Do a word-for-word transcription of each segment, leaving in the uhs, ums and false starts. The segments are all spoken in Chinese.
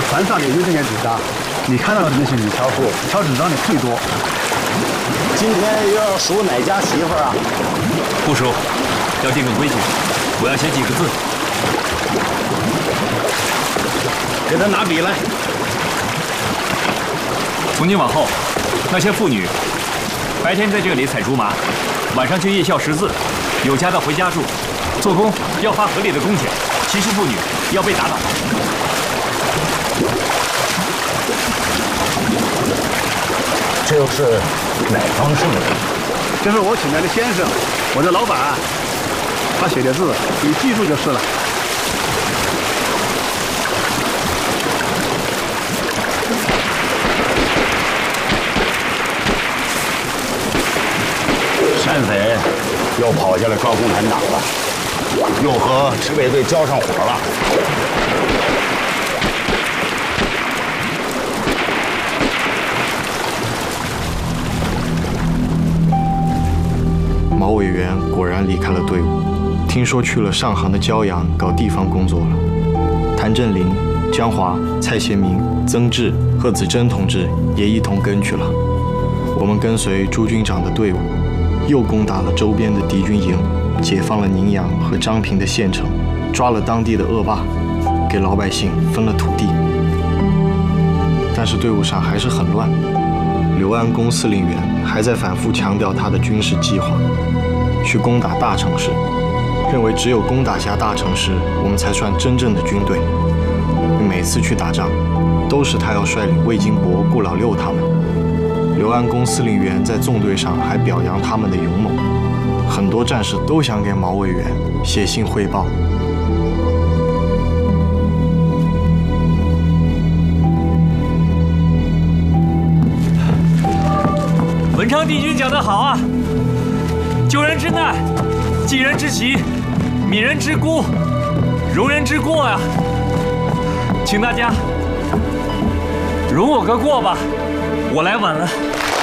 船上也有这些纸张，你看到的那些女樵夫挑纸张的最多。 今天又要数哪家媳妇儿啊？ 不数，要定个规矩，我要写几个字。 给他拿笔来。 从今往后，那些妇女白天在这里采竹麻，晚上去夜校识字，有家的回家住，做工要发合理的工钱，歧视妇女要被打倒。 这又是哪方圣人？ 这是我请来的先生，我的老板，他写的字你记住就是了。 山匪又跑下来抓共产党了，又和赤卫队交上火了。 毛委员果然离开了队伍，听说去了上杭的骄阳搞地方工作了。谭震林、江华、蔡贤明、曾志、贺子珍同志也一同跟去了。我们跟随朱军长的队伍，又攻打了周边的敌军营，解放了宁阳和张平的县城，抓了当地的恶霸，给老百姓分了土地。但是队伍上还是很乱。刘安公司令员还在反复强调他的军事计划，去攻打大城市，认为只有攻打下大城市，我们才算真正的军队。每次去打仗，都是他要率领魏金国、顾老六他们。刘安公司令员在纵队上还表扬他们的勇猛，很多战士都想给毛委员写信汇报。 文昌帝君讲得好啊，救人之难，济人之急，悯人之孤，容人之过啊！请大家容我个过吧，我来晚了。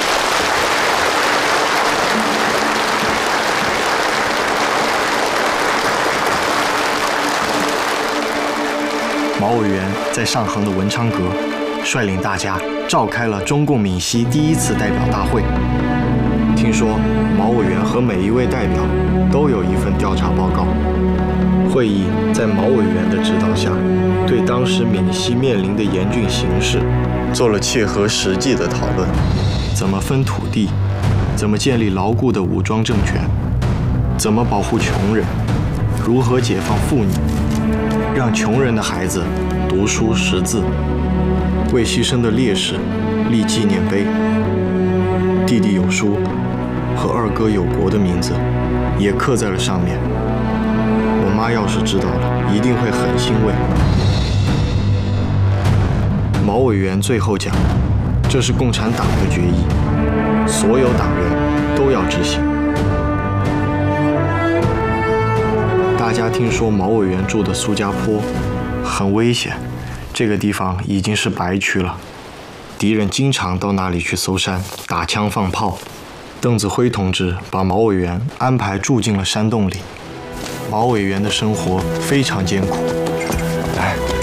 毛委员在上杭的文昌阁，率领大家召开了中共闽西第一次代表大会。听说毛委员和每一位代表都有一份调查报告。会议在毛委员的指导下，对当时闽西面临的严峻形势做了切合实际的讨论：怎么分土地，怎么建立牢固的武装政权，怎么保护穷人，如何解放妇女，让穷人的孩子读书识字，为牺牲的烈士立纪念碑。弟弟有书和二哥有国的名字也刻在了上面。我妈要是知道了，一定会很欣慰。毛委员最后讲，这是共产党的决议，所有党员都要执行。大家听说毛委员住的苏家坡很危险，这个地方已经是白区了，敌人经常到那里去搜山、打枪放炮。邓子恢同志把毛委员安排住进了山洞里，毛委员的生活非常艰苦。 哎。